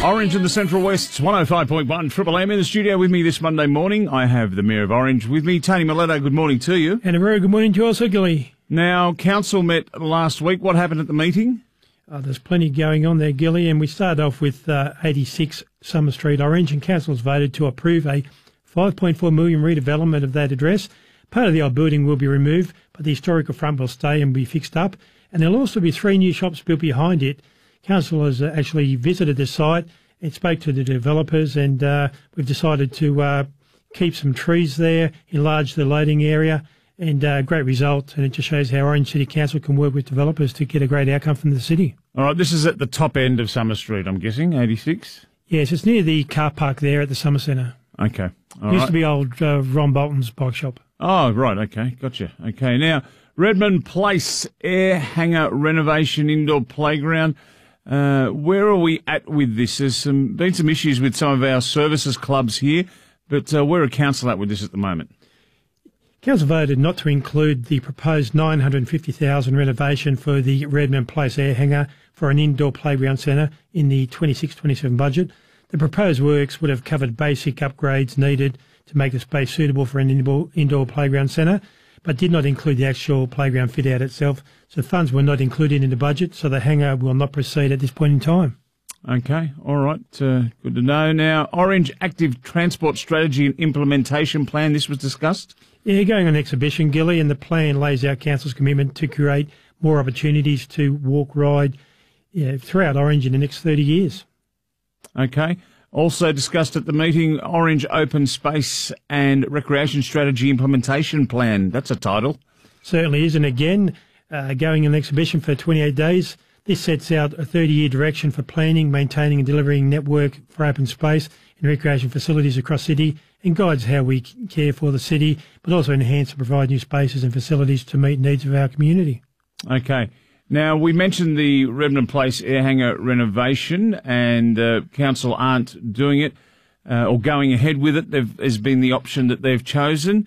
Orange in the Central West's 105.1 Triple M. In the studio with me this Monday morning, I have the Mayor of Orange with me, Tony Miletto. Good morning to you. And a very good morning to you also, Gilly. Now, Council met last week. What happened at the meeting? There's plenty going on there, Gilly, and we started off with 86 Summer Street, Orange, and Council's voted to approve a $5.4 million redevelopment of that address. Part of the old building will be removed, but the historical front will stay and be fixed up, and there'll also be 3 new shops built behind it. Council has actually visited the site and spoke to the developers, and we've decided to keep some trees there, enlarge the loading area, and great result. And it just shows how Orange City Council can work with developers to get a great outcome from the city. All right, this is at the top end of Summer Street, I'm guessing, 86? Yes, it's near the car park there at the Summer Centre. Okay. All Used right. to be old Ron Bolton's bike shop. Oh, right, okay, gotcha. Okay, now, Redmond Place air hangar renovation indoor playground. Where are we at with this? There's been some issues with some of our services clubs here, but where are Council at with this at the moment? Council voted not to include the proposed $950,000 renovation for the Redmond Place air hangar for an indoor playground centre in the 26-27 budget. The proposed works would have covered basic upgrades needed to make the space suitable for an indoor playground centre, but did not include the actual playground fit-out itself. So funds were not included in the budget, so the hangar will not proceed at this point in time. Okay, all right, good to know. Now, Orange Active Transport Strategy and Implementation Plan, this was discussed? Yeah, going on exhibition, Gilly, and the plan lays out Council's commitment to create more opportunities to walk, ride throughout Orange in the next 30 years. Okay. Also discussed at the meeting, Orange Open Space and Recreation Strategy Implementation Plan. That's a title. Certainly is. And again, going on exhibition for 28 days, this sets out a 30-year direction for planning, maintaining and delivering network for open space and recreation facilities across city, and guides how we care for the city, but also enhance and provide new spaces and facilities to meet needs of our community. Okay. Now, we mentioned the Redmond Place air hangar renovation, and Council aren't doing it or going ahead with it. Has been the option that they've chosen.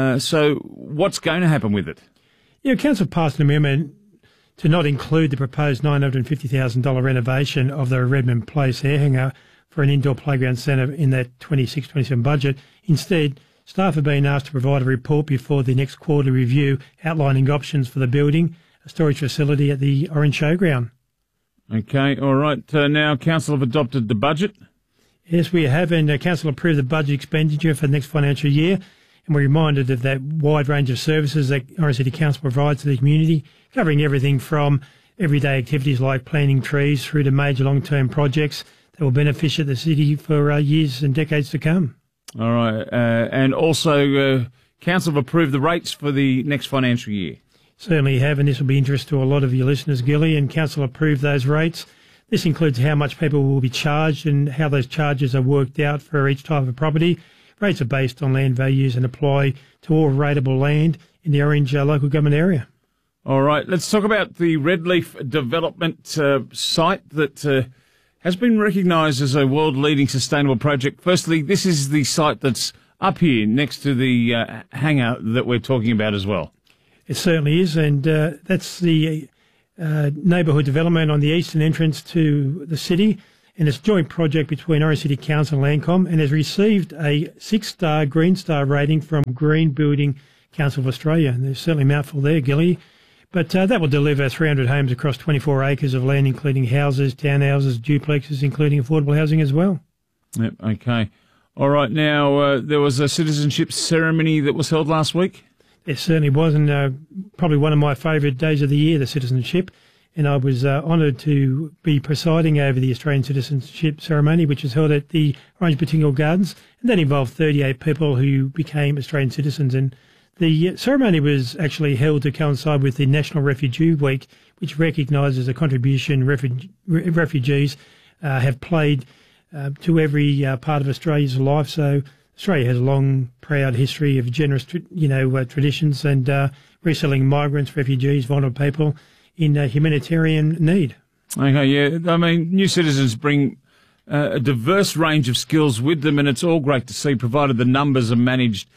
So what's going to happen with it? Yeah, Council passed an amendment to not include the proposed $950,000 renovation of the Redmond Place air hangar for an indoor playground centre in that 26-27 budget. Instead, staff have been asked to provide a report before the next quarterly review outlining options for the building, a storage facility at the Orange Showground. Okay, all right. Now, Council have adopted the budget. Yes, we have, and Council approved the budget expenditure for the next financial year, and we're reminded of that wide range of services that Orange City Council provides to the community, covering everything from everyday activities like planting trees through to major long-term projects that will benefit the city for years and decades to come. All right. And also, Council have approved the rates for the next financial year. Certainly have, and this will be interest to a lot of your listeners, Gilly, and Council approved those rates. This includes how much people will be charged and how those charges are worked out for each type of property. Rates are based on land values and apply to all rateable land in the Orange local government area. All right, let's talk about the Redleaf development site that has been recognised as a world-leading sustainable project. Firstly, this is the site that's up here next to the hangar that we're talking about as well. It certainly is, and that's the neighbourhood development on the eastern entrance to the city, and it's a joint project between Orange City Council and Landcom, and has received a 6-star Green Star rating from Green Building Council of Australia. And there's certainly a mouthful there, Gilly. But that will deliver 300 homes across 24 acres of land, including houses, townhouses, duplexes, including affordable housing as well. Yep, okay. All right, now there was a citizenship ceremony that was held last week. It certainly was, and probably one of my favourite days of the year, the citizenship. And I was honoured to be presiding over the Australian citizenship ceremony, which was held at the Orange Botanical Gardens. And that involved 38 people who became Australian citizens. And the ceremony was actually held to coincide with the National Refugee Week, which recognises the contribution refugees have played to every part of Australia's life. So Australia has a long, proud history of generous, traditions and resettling migrants, refugees, vulnerable people in humanitarian need. Okay, yeah. I mean, new citizens bring a diverse range of skills with them, and it's all great to see, provided the numbers are managed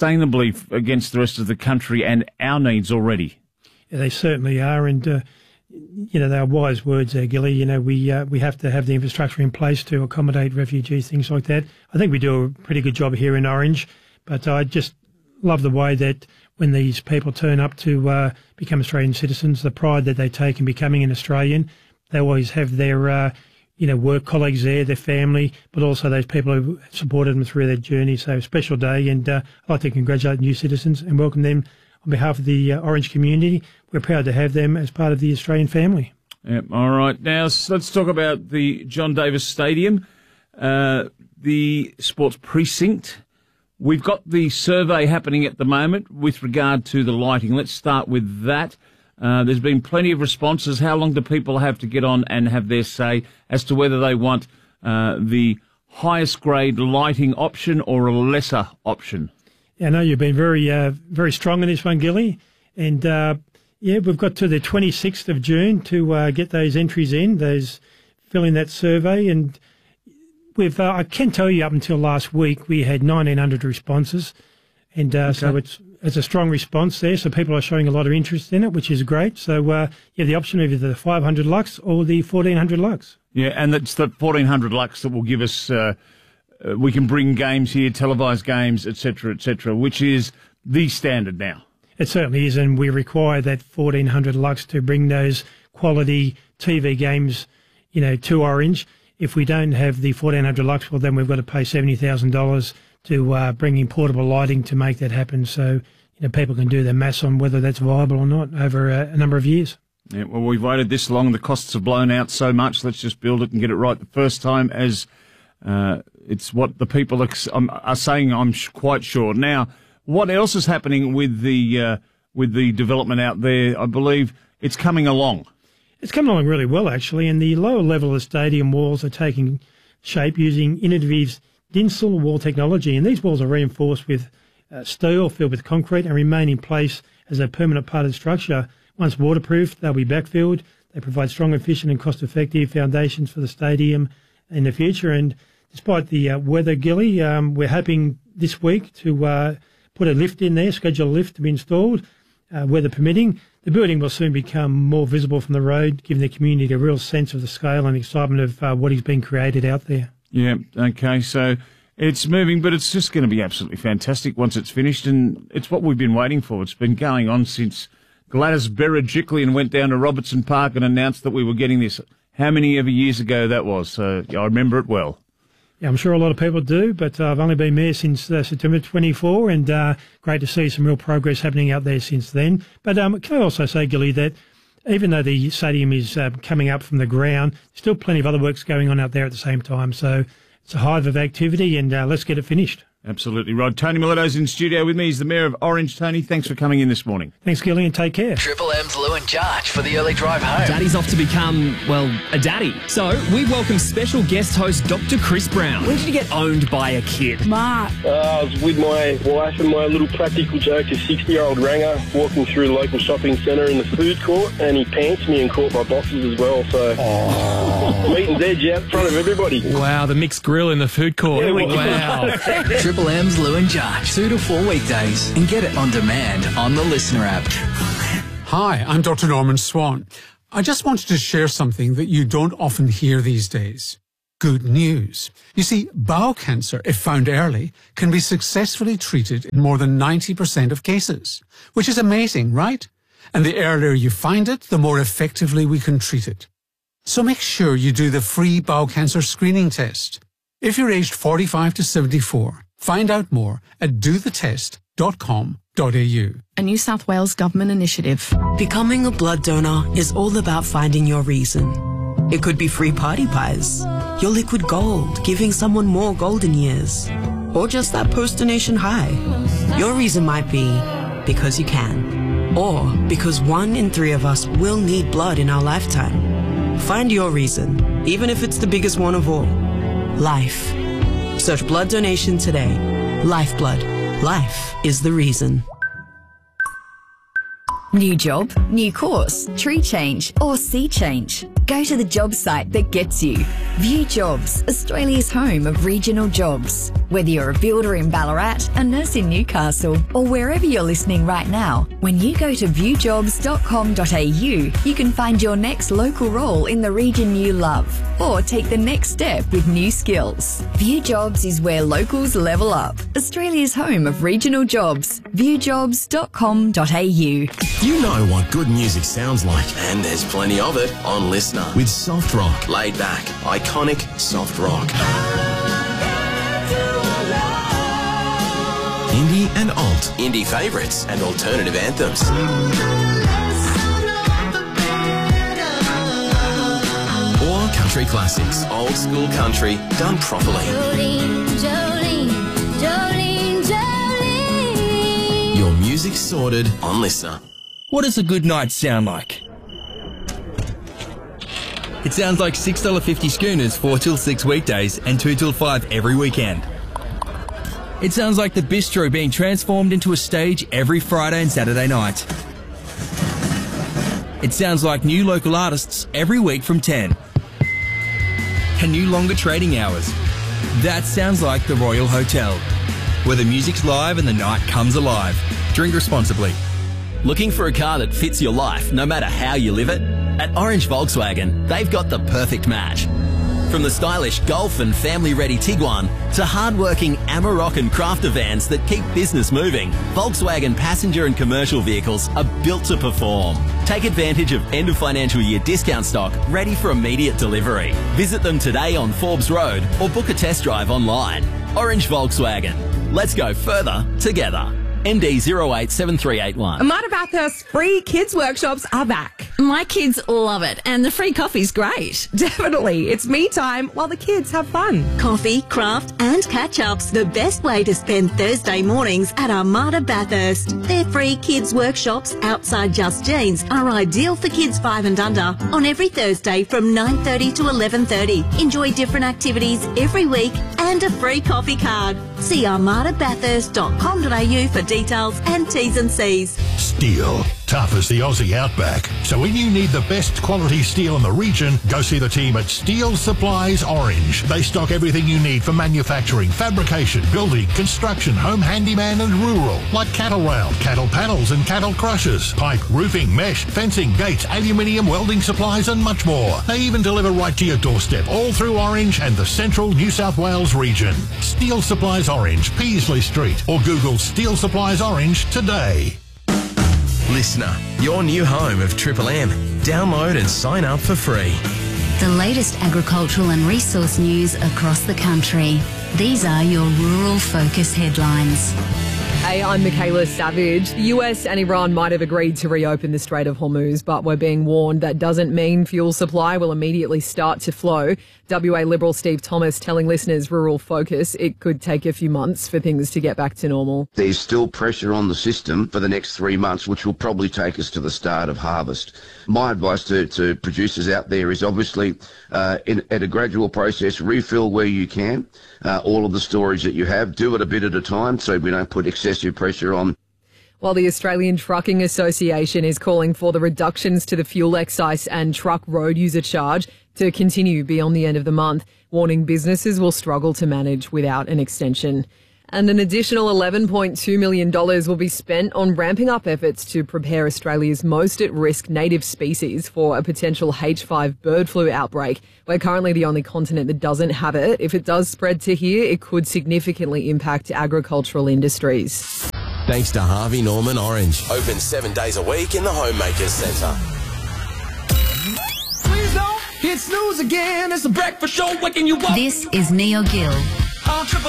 sustainably against the rest of the country and our needs already. Yeah, they certainly are, and they are wise words there, Gilly. We have to have the infrastructure in place to accommodate refugees, things like that. I think we do a pretty good job here in Orange, but I just love the way that when these people turn up to become Australian citizens, the pride that they take in becoming an Australian. They always have their work colleagues there, their family, but also those people who supported them through their journey. So special day, and I'd like to congratulate new citizens and welcome them on behalf of the Orange community. We're proud to have them as part of the Australian family. Yep. All right. Now, let's talk about the John Davis Stadium, the sports precinct. We've got the survey happening at the moment with regard to the lighting. Let's start with that. There's been plenty of responses. How long do people have to get on and have their say as to whether they want the highest grade lighting option or a lesser option? Yeah, I know you've been very strong in this one, Gilly. And, we've got to the 26th of June to get those entries in, fill in that survey. And I can tell you up until last week, we had 1,900 responses. And so it's a strong response there. So people are showing a lot of interest in it, which is great. So, the option of either the 500 lux or the 1,400 lux. Yeah, and it's the 1,400 lux that will give us, we can bring games here, televised games, et cetera, which is the standard now. It certainly is, and we require that 1,400 lux to bring those quality TV games, to Orange. If we don't have the 1,400 lux, well, then we've got to pay $70,000 to bring in portable lighting to make that happen. So, people can do their maths on whether that's viable or not over a number of years. Yeah, well, we've waited this long. The costs have blown out so much. Let's just build it and get it right the first time, as it's what the people are saying, I'm quite sure. Now, what else is happening with the development out there? I believe it's coming along. It's coming along really well, actually, and the lower level of the stadium walls are taking shape using innovative Dinsel wall technology, and these walls are reinforced with steel filled with concrete and remain in place as a permanent part of the structure. Once waterproof, they'll be backfilled. They provide strong, efficient and cost-effective foundations for the stadium in the future. And despite the weather, Gilly, we're hoping this week to put a lift in there, schedule a lift to be installed, weather permitting. The building will soon become more visible from the road, giving the community a real sense of the scale and excitement of what is being created out there. Yeah, okay, so it's moving, but it's just going to be absolutely fantastic once it's finished, and it's what we've been waiting for. It's been going on since Gladys Berejiklian went down to Robertson Park and announced that we were getting this. How many ever years ago that was? So I remember it well. Yeah, I'm sure a lot of people do, but I've only been there since September 24, and great to see some real progress happening out there since then. But can I also say, Gilly, that even though the stadium is coming up from the ground, still plenty of other works going on out there at the same time. So it's a hive of activity, and let's get it finished. Absolutely right. Tony Miletto's in studio with me. He's the Mayor of Orange. Tony, thanks for coming in this morning. Thanks, Gilly, and take care. Triple M's Lou and Jarch for the early drive home. Daddy's off to become, well, a daddy. So we welcome special guest host Dr. Chris Brown. When did you get owned by a kid? I was with my wife, and my little practical joke is 60-year-old ranger walking through the local shopping centre in the food court, and he pants me and caught my boxes as well. So meeting's edge out in front of everybody. Wow, the mixed grill in the food court. Yeah, wow. Triple M's Lou and Jarch, 2 to 4 weekdays, and get it on demand on the Listener app. Hi, I'm Dr. Norman Swan. I just wanted to share something that you don't often hear these days. Good news. You see, bowel cancer, if found early, can be successfully treated in more than 90% of cases, which is amazing, right? And the earlier you find it, the more effectively we can treat it. So make sure you do the free bowel cancer screening test. If you're aged 45 to 74, find out more at dothetest.com.au. A New South Wales government initiative. Becoming a blood donor is all about finding your reason. It could be free party pies, your liquid gold, giving someone more golden years, or just that post-donation high. Your reason might be because you can, or because 1 in 3 of us will need blood in our lifetime. Find your reason, even if it's the biggest one of all. Life. Search blood donation today. Lifeblood. Life is the reason. New job, new course, tree change, or sea change. Go to the job site that gets you. View Jobs, Australia's home of regional jobs. Whether you're a builder in Ballarat, a nurse in Newcastle, or wherever you're listening right now, when you go to viewjobs.com.au, you can find your next local role in the region you love, or take the next step with new skills. View Jobs is where locals level up. Australia's home of regional jobs. Viewjobs.com.au. You know what good music sounds like, and there's plenty of it on Listener. With soft rock, laid back, iconic soft rock. Indie and alt, indie favourites and alternative anthems. Or country classics, old school country done properly. Jolene, Jolene, Jolene, Jolene. Your music sorted on Listener. What does a good night sound like? It sounds like $6.50 schooners 4 till 6 weekdays and 2 till 5 every weekend. It sounds like the bistro being transformed into a stage every Friday and Saturday night. It sounds like new local artists every week from 10. And new longer trading hours. That sounds like the Royal Hotel, where the music's live and the night comes alive. Drink responsibly. Looking for a car that fits your life, no matter how you live it? At Orange Volkswagen, they've got the perfect match. From the stylish Golf and family-ready Tiguan to hard-working Amarok and Crafter vans that keep business moving, Volkswagen passenger and commercial vehicles are built to perform. Take advantage of end-of-financial year discount stock ready for immediate delivery. Visit them today on Forbes Road or book a test drive online. Orange Volkswagen. Let's go further together. MD 087381. Armada Bathurst's free kids workshops are back. My kids love it, and the free coffee's great. Definitely. It's me time while the kids have fun. Coffee, craft and catch-ups. The best way to spend Thursday mornings at Armada Bathurst. Their free kids workshops outside Just Jeans are ideal for kids 5 and under on every Thursday from 9:30 to 11:30. Enjoy different activities every week and a free coffee card. See armadabathurst.com.au for details and T's and C's. Steel, tough as the Aussie outback. So when you need the best quality steel in the region, go see the team at Steel Supplies Orange. They stock everything you need for manufacturing, fabrication, building, construction, home handyman and rural, like cattle rail, cattle panels and cattle crushers, pipe, roofing, mesh, fencing, gates, aluminium, welding supplies and much more. They even deliver right to your doorstep, all through Orange and the central New South Wales region. Steel Supplies Orange, Peasley Street, or Google Steel Supplies Orange today. Listener, your new home of Triple M. Download and sign up for free. The latest agricultural and resource news across the country. These are your Rural Focus headlines. Hey, I'm Michaela Savage. The US and Iran might have agreed to reopen the Strait of Hormuz, but we're being warned that doesn't mean fuel supply will immediately start to flow. WA Liberal Steve Thomas telling listeners Rural Focus it could take a few months for things to get back to normal. There's still pressure on the system for the next 3 months, which will probably take us to the start of harvest. My advice to producers out there is obviously at a gradual process, refill where you can. All of the storage that you have, do it a bit at a time so we don't put excessive pressure on. While the Australian Trucking Association is calling for the reductions to the fuel excise and truck road user charge to continue beyond the end of the month, warning businesses will struggle to manage without an extension. And an additional $11.2 million will be spent on ramping up efforts to prepare Australia's most at-risk native species for a potential H5 bird flu outbreak. We're currently the only continent that doesn't have it. If it does spread to here, it could significantly impact agricultural industries. Thanks to Harvey Norman Orange. Open 7 days a week in the Homemakers Centre. Please don't hit snooze again. It's a breakfast show waking you up. This is Neil Gill.